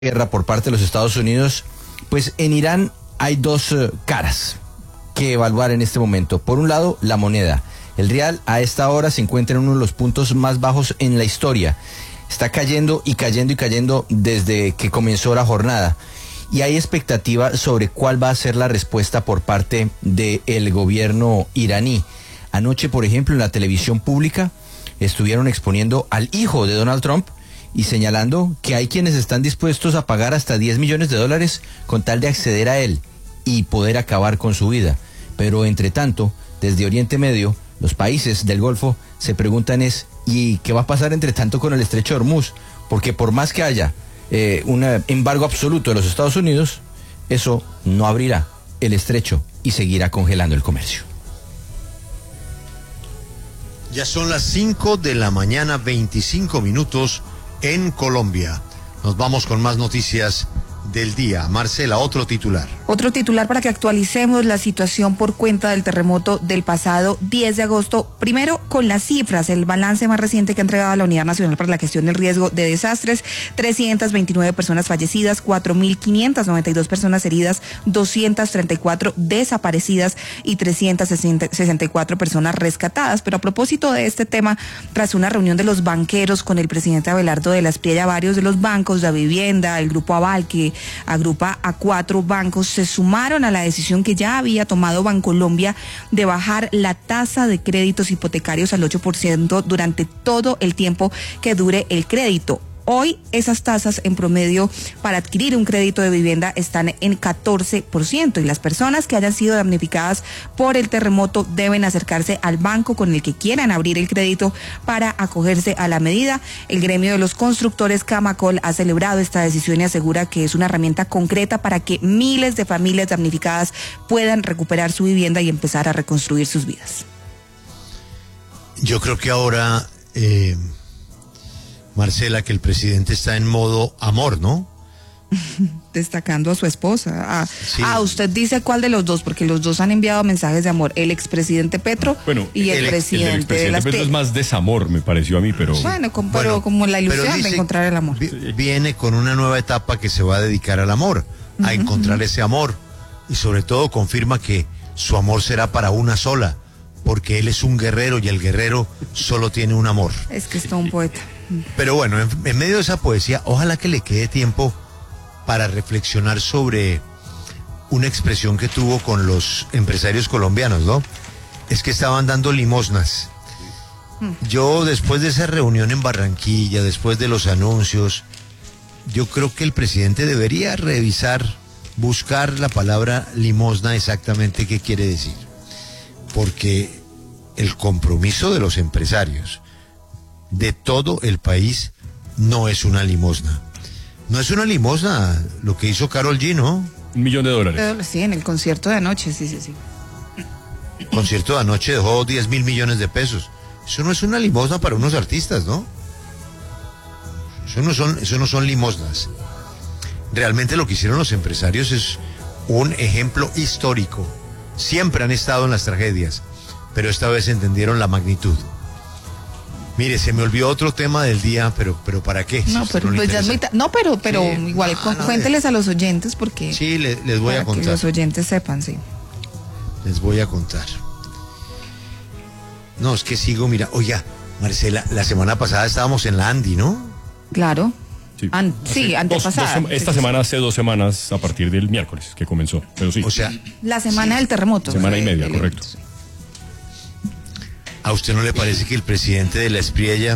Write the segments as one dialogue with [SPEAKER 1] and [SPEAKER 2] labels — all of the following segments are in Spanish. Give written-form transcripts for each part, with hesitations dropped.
[SPEAKER 1] guerra por parte de los Estados Unidos, pues en Irán hay dos caras que evaluar en este momento. Por un lado, la moneda. El rial a esta hora se encuentra en uno de los puntos más bajos en la historia. Está cayendo y cayendo y cayendo desde que comenzó la jornada. Y hay expectativa sobre cuál va a ser la respuesta por parte del gobierno iraní. Anoche, por ejemplo, en la televisión pública estuvieron exponiendo al hijo de Donald Trump y señalando que hay quienes están dispuestos a pagar hasta $10 millones con tal de acceder a él y poder acabar con su vida. Pero entre tanto, desde Oriente Medio, los países del Golfo se preguntan ¿y qué va a pasar entre tanto con el estrecho de Hormuz? Porque por más que haya un embargo absoluto de los Estados Unidos, eso no abrirá el estrecho y seguirá congelando el comercio.
[SPEAKER 2] Ya son las 5 de la mañana, 25 minutos en Colombia. Nos vamos con más noticias del día. Marcela, otro titular.
[SPEAKER 3] Otro titular para que actualicemos la situación por cuenta del terremoto del pasado 10 de agosto. Primero, con las cifras, el balance más reciente que ha entregado la Unidad Nacional para la Gestión del Riesgo de Desastres: 329 personas fallecidas, 4.592 personas heridas, 234 desaparecidas y 364 personas rescatadas. Pero a propósito de este tema, tras una reunión de los banqueros con el presidente Abelardo de la Espriella, varios de los bancos, la vivienda, el Grupo Aval, que agrupa a 4 bancos, se sumaron a la decisión que ya había tomado Bancolombia de bajar la tasa de créditos hipotecarios al 8% durante todo el tiempo que dure el crédito. Hoy esas tasas en promedio para adquirir un crédito de vivienda están en 14% y las personas que hayan sido damnificadas por el terremoto deben acercarse al banco con el que quieran abrir el crédito para acogerse a la medida. El gremio de los constructores Camacol ha celebrado esta decisión y asegura que es una herramienta concreta para que miles de familias damnificadas puedan recuperar su vivienda y empezar a reconstruir sus vidas.
[SPEAKER 2] Yo creo que ahora... Marcela, que el presidente está en modo amor, ¿no?
[SPEAKER 3] Destacando a su esposa.
[SPEAKER 2] Sí.
[SPEAKER 3] Usted dice cuál de los dos, porque los dos han enviado mensajes de amor, el expresidente Petro y el presidente de las
[SPEAKER 4] Petro es más desamor, me pareció a mí, pero...
[SPEAKER 3] Bueno, como la ilusión de encontrar el amor.
[SPEAKER 2] Viene con una nueva etapa que se va a dedicar al amor, a encontrar ese amor, y sobre todo confirma que su amor será para una sola, porque él es un guerrero y el guerrero solo tiene un amor.
[SPEAKER 3] Es que es todo un poeta.
[SPEAKER 2] Pero bueno, en medio de esa poesía, ojalá que le quede tiempo para reflexionar sobre una expresión que tuvo con los empresarios colombianos, ¿no? Es que estaban dando limosnas. Yo, después de esa reunión en Barranquilla, después de los anuncios, yo creo que el presidente debería revisar, buscar la palabra limosna exactamente qué quiere decir. Porque el compromiso de los empresarios de todo el país no es una limosna. No es una limosna lo que hizo Karol G, ¿no?
[SPEAKER 4] $1 millón.
[SPEAKER 3] Sí, en el concierto de anoche, sí.
[SPEAKER 2] El concierto de anoche dejó 10.000 millones de pesos. Eso no es una limosna para unos artistas, ¿no? Eso no son limosnas. Realmente lo que hicieron los empresarios es un ejemplo histórico. Siempre han estado en las tragedias, pero esta vez entendieron la magnitud. Mire, se me olvidó otro tema del día, pero ¿para qué?
[SPEAKER 3] No, pero pues ya es muy pero sí, igual cuénteles a los oyentes porque...
[SPEAKER 2] Sí, les voy a contar.
[SPEAKER 3] Que los oyentes sepan, sí.
[SPEAKER 2] Les voy a contar. No, es que sigo, mira, oiga, Marcela, la semana pasada estábamos en la Andi, ¿no?
[SPEAKER 3] Claro.
[SPEAKER 4] Sí,
[SPEAKER 3] antepasada.
[SPEAKER 4] Esta semana, hace 2 semanas, a partir del miércoles que comenzó, pero sí.
[SPEAKER 2] O sea...
[SPEAKER 3] La semana del terremoto.
[SPEAKER 4] Semana y media, correcto.
[SPEAKER 3] Sí.
[SPEAKER 2] ¿A usted no le parece que el presidente de la Espriella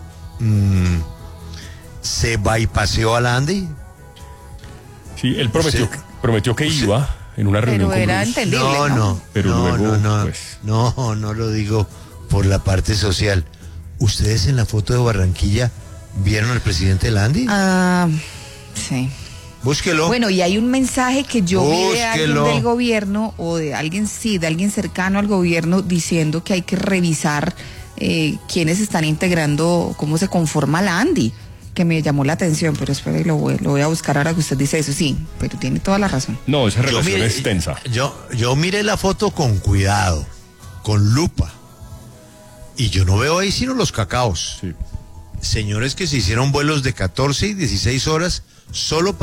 [SPEAKER 2] se bypaseó a la Andy?
[SPEAKER 4] Sí, él prometió que iba en una reunión
[SPEAKER 3] pero
[SPEAKER 4] con
[SPEAKER 3] era
[SPEAKER 4] Bruce.
[SPEAKER 3] entendible, ¿no?
[SPEAKER 4] Pero luego, pues...
[SPEAKER 2] No lo digo por la parte social. ¿Ustedes en la foto de Barranquilla vieron al presidente de la Andy?
[SPEAKER 3] Sí.
[SPEAKER 2] Búsquelo.
[SPEAKER 3] Bueno, y hay un mensaje que yo vi de alguien del gobierno o de alguien cercano al gobierno diciendo que hay que revisar quiénes están integrando, cómo se conforma la ANDI, que me llamó la atención, pero espere, lo voy a buscar ahora que usted dice eso, sí, pero tiene toda la razón.
[SPEAKER 4] No, esa relación es tensa.
[SPEAKER 2] Yo miré la foto con cuidado, con lupa, y yo no veo ahí sino los cacaos.
[SPEAKER 4] Sí.
[SPEAKER 2] Señores que se hicieron vuelos de 14 y 16 horas solo